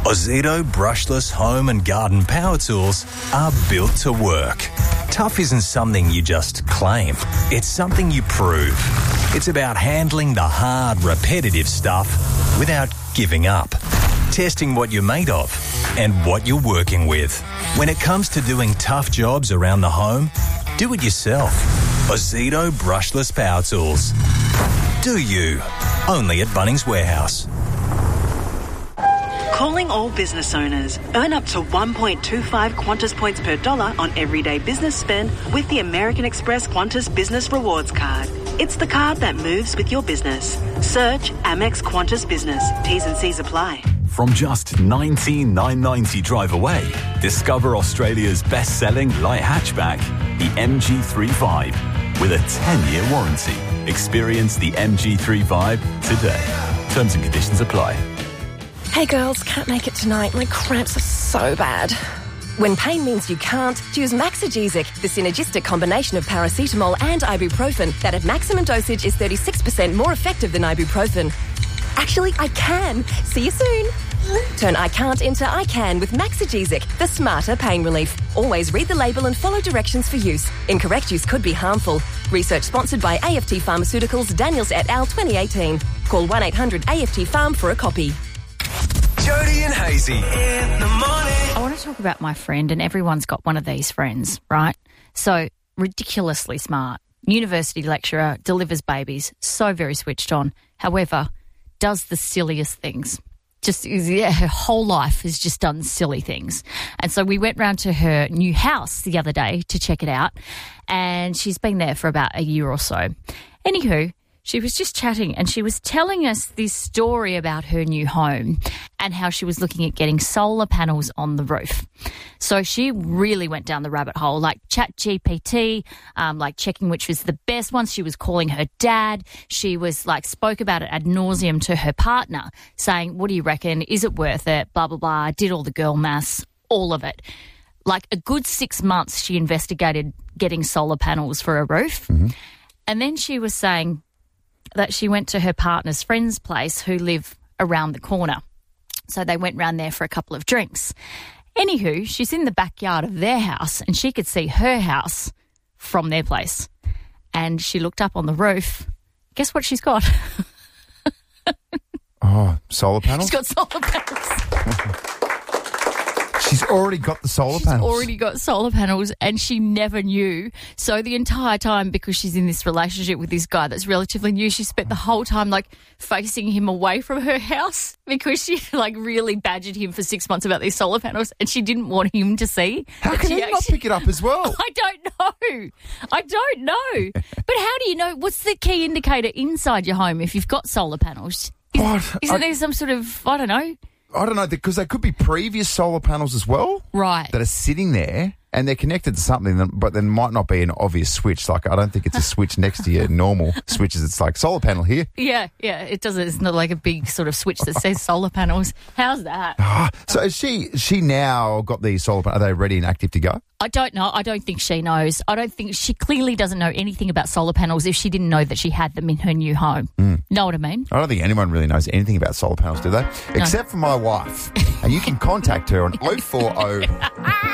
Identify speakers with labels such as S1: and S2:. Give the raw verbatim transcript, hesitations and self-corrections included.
S1: Ozito brushless home and garden power tools are built to work. Tough isn't something you just claim. It's something you prove. It's about handling the hard, repetitive stuff without giving up. Testing what you're made of and what you're working with. When it comes to doing tough jobs around the home, do it yourself. Ozito brushless power tools. Do you? Only at Bunnings Warehouse.
S2: Calling all business owners. Earn up to one point two five Qantas points per dollar on everyday business spend with the American Express Qantas Business Rewards Card. It's the card that moves with your business. Search Amex Qantas Business. T's and C's apply.
S3: From just nineteen thousand nine hundred ninety dollars drive away, discover Australia's best-selling light hatchback, the M G thirty-five, with a ten-year warranty. Experience the M G thirty-five today. Terms and conditions apply.
S4: Hey girls, can't make it tonight. My cramps are so bad. When pain means you can't, choose Maxigesic, the synergistic combination of paracetamol and ibuprofen that at maximum dosage is thirty-six percent more effective than ibuprofen. Actually, I can. See you soon. Turn I can't into I can with Maxigesic, the smarter pain relief. Always read the label and follow directions for use. Incorrect use could be harmful. Research sponsored by A F T Pharmaceuticals, Daniels et al. twenty eighteen. Call one eight hundred A F T Pharm for a copy.
S5: Jody and Hazy in the morning.
S6: I want to talk about my friend, and everyone's got one of these friends, right? So, ridiculously smart, university lecturer, delivers babies, so very switched on. However, does the silliest things. Just, yeah, her whole life has just done silly things. And so we went round to her new house the other day to check it out, and she's been there for about a year or so. Anywho, she was just chatting and she was telling us this story about her new home and how she was looking at getting solar panels on the roof. So she really went down the rabbit hole, like Chat G P T, um, like checking which was the best ones. She was calling her dad. She was like spoke about it ad nauseum to her partner, saying, what do you reckon? Is it worth it? Blah, blah, blah. Did all the girl maths, all of it. Like a good six months she investigated getting solar panels for a roof. Mm-hmm. And then she was saying that she went to her partner's friend's place who live around the corner. So they went round there for a couple of drinks. Anywho, she's in the backyard of their house and she could see her house from their place. And she looked up on the roof. Guess what she's got?
S7: Oh, solar panels?
S6: She's got solar panels.
S7: She's already got the solar
S6: she's
S7: panels.
S6: She's already got solar panels and she never knew. So the entire time, because she's in this relationship with this guy that's relatively new, she spent the whole time like facing him away from her house because she like really badgered him for six months about these solar panels and she didn't want him to see.
S7: How can he
S6: actually...
S7: not pick it up as well?
S6: I don't know. I don't know. But how do you know? What's the key indicator inside your home if you've got solar panels? Is,
S7: what?
S6: Isn't
S7: I...
S6: there some sort of, I don't know.
S7: I don't know, because they could be previous solar panels as well.
S6: Right.
S7: That are sitting there and they're connected to something, that, but there might not be an obvious switch. Like, I don't think it's a switch next to your normal switches. It's like solar panel here.
S6: Yeah, yeah. It doesn't, it's not like a big sort of switch that says solar panels. How's that?
S7: Ah, so is she, she now got these solar panels. Are they ready and active to go?
S6: I don't know. I don't think she knows. I don't think she clearly doesn't know anything about solar panels if she didn't know that she had them in her new home. Mm. Know what I mean?
S7: I don't think anyone really knows anything about solar panels, do they? No. Except for my wife. And you can contact her on oh four oh